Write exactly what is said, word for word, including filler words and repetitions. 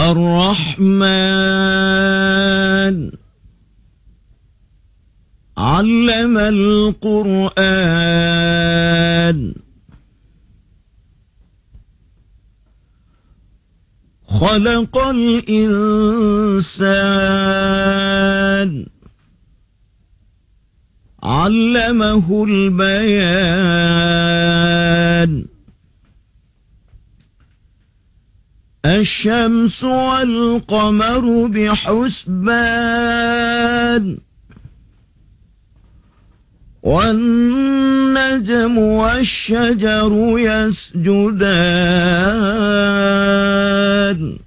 الرحمن علم القرآن خلق الإنسان علمه البيان الشمس والقمر بحسبان والنجم والشجر يسجدان